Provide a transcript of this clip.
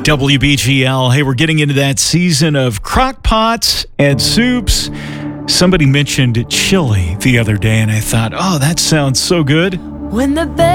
WBGL. Hey, we're getting into that season of crock pots and soups. Somebody mentioned chili the other day, and I thought, oh, that sounds so good. When the